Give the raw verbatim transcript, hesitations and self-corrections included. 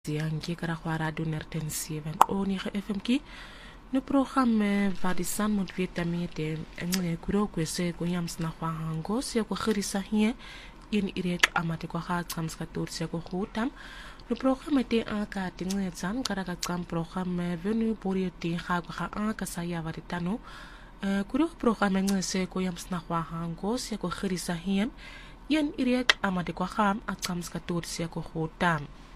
Zianki karakwa radio nerten seven onige F M ki no programma waar die san moet weten met en kuro kwese ko yams na kwa hango se ko khirisa hier in irek amate ko ha tsams ka tur se ko khutam no programma te aka tinge tsan karaka tsam programma venu pori te ha ko ha aka saya varitano kuro programma ngese ko yams na kwa hango se ko khirisa hier in irek amate ko ha tsams ka tur se ko khutam